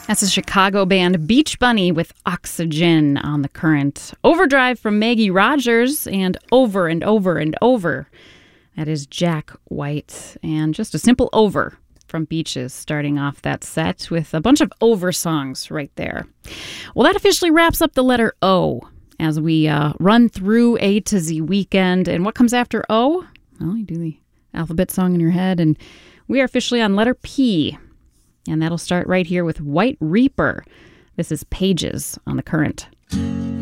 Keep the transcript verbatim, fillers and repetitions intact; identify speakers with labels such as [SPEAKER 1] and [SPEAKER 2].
[SPEAKER 1] That's a Chicago band, Beach Bunny, with Oxygen on the Current. Overdrive from Maggie Rogers, and Over and Over and Over. That is Jack White. And just a simple Over from Beaches, starting off that set with a bunch of Over songs right there. Well, that officially wraps up the letter O as we uh, run through A to Z weekend. And what comes after O? Well, you do the alphabet song in your head, and we are officially on letter P. And that'll start right here with White Reaper. This is Pages on the Current.